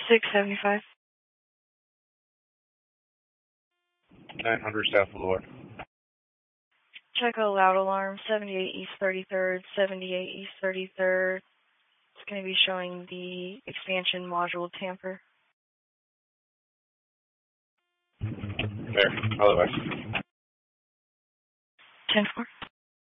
675. 900 South Lord. Checo loud alarm, 78 East 33rd, 78 East 33rd. It's going to be showing the expansion module tamper. There, otherwise. 10-4.